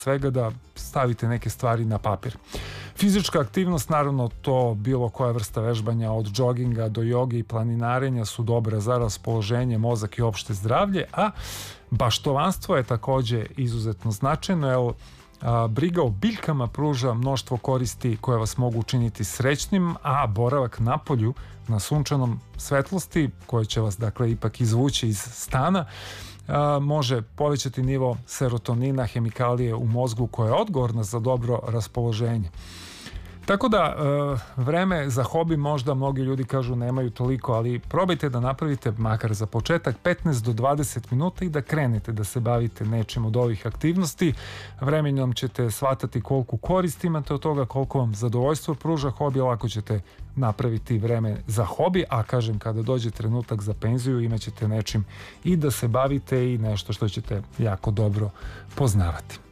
svega da stavite neke stvari na papir. Fizička aktivnost, naravno, to bilo koja vrsta vežbanja od džoginga do joge i planinarenja su dobra za raspoloženje, mozak i opšte zdravlje, a baštovanstvo je takođe izuzetno značajno, jer briga o biljkama pruža mnoštvo koristi koje vas mogu učiniti srećnim, a boravak napolju na sunčanom svetlosti, koje će vas dakle ipak izvući iz stana, može povećati nivo serotonina, hemikalije u mozgu koja je odgovorna za dobro raspoloženje. Tako da vreme za hobi možda mnogi ljudi kažu nemaju toliko, ali probajte da napravite makar za početak 15 do 20 minuta i da krenete da se bavite nečim od ovih aktivnosti. Vremenom ćete shvatati koliko korist imate od toga, koliko vam zadovoljstvo pruža hobi, lako ćete napraviti vreme za hobi, a kažem, kada dođe trenutak za penziju imat ćete nečim i da se bavite i nešto što ćete jako dobro poznavati.